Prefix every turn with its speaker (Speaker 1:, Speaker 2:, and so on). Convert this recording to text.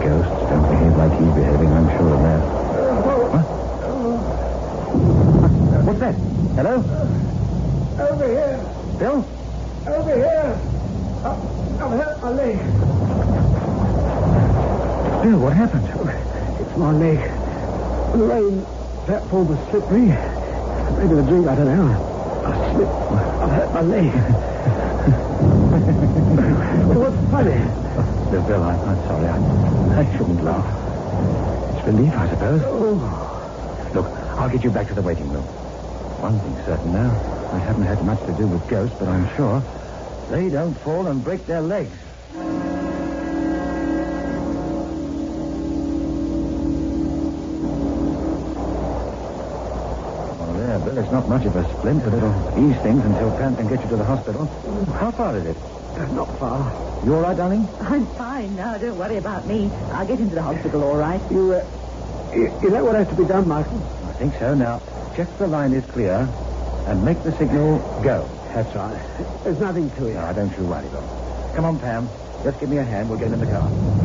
Speaker 1: Ghosts don't behave like he's behaving, I'm sure of that. What? What's that? Hello?
Speaker 2: Over here.
Speaker 1: Bill?
Speaker 2: Over here. I've hurt my leg.
Speaker 1: Bill, what happened?
Speaker 2: It's my leg. The rain platform was slippery. Maybe the drink, I don't know. I slipped. I've hurt my leg. What's funny?
Speaker 1: Bill, I'm sorry. I shouldn't laugh. It's relief, I suppose.
Speaker 2: Oh.
Speaker 1: Look, I'll get you back to the waiting room. One thing's certain now. I haven't had much to do with ghosts, but I'm sure they don't fall and break their legs. Bill, it's not much of a splint, but it'll ease things until Pam can get you to the hospital. How far is it?
Speaker 2: Not far.
Speaker 1: You all right, darling?
Speaker 3: I'm fine now. Don't worry about me. I'll get into the hospital all right.
Speaker 2: You know what has to be done, Michael?
Speaker 1: I think so. Now, check the line is clear and make the signal go.
Speaker 2: That's right. There's nothing to it.
Speaker 1: No, don't you worry, Bill. Come on, Pam. Just give me a hand. We'll get in the car.